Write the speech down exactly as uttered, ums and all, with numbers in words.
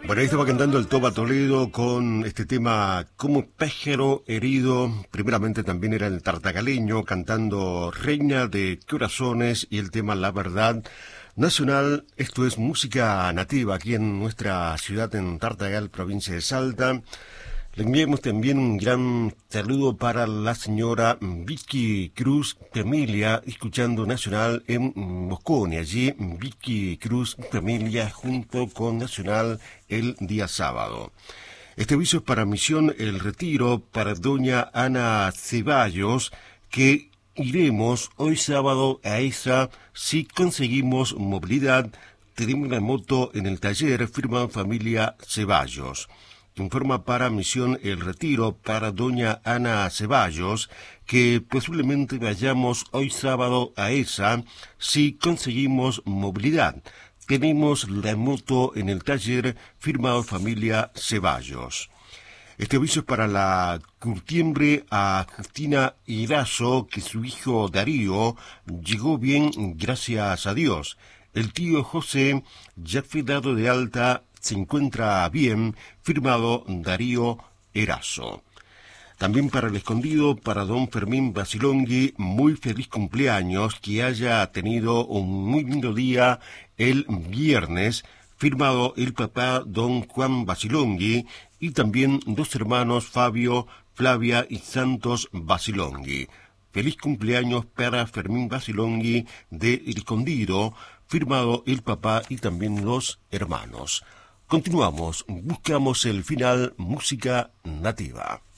Bueno, ahí estaba cantando el Toba Toledo con este tema Como pájaro herido. Primeramente también era el Tartagaleño cantando Reina de Corazones y el tema La Verdad Nacional. Esto es música nativa aquí en nuestra ciudad, en Tartagal, provincia de Salta. Le enviamos también un gran saludo para la señora Vicky Cruz Familia, escuchando Nacional en Moscone. Allí Vicky Cruz Familia junto con Nacional el día sábado. Este aviso es para Misión El Retiro, para doña Ana Ceballos, que iremos hoy sábado a esa si conseguimos movilidad. Tenemos la moto en el taller, firma familia Ceballos. Informa para Misión El Retiro, para doña Ana Ceballos, que posiblemente vayamos hoy sábado a esa si conseguimos movilidad. Tenemos la moto en el taller, firmado familia Ceballos. Este aviso es para la curtiembre a Justina Irazo, que su hijo Darío llegó bien, gracias a Dios. El tío José ya fue dado de alta, se encuentra bien, firmado Darío Erazo. También para el Escondido, para don Fermín Basilongui, muy feliz cumpleaños, que haya tenido un muy lindo día el viernes, firmado el papá don Juan Basilongui, y también dos hermanos Fabio, Flavia y Santos Basilongui. Feliz cumpleaños para Fermín Basilongui de El Escondido, firmado el papá y también los hermanos. Continuamos, buscamos el final, música nativa.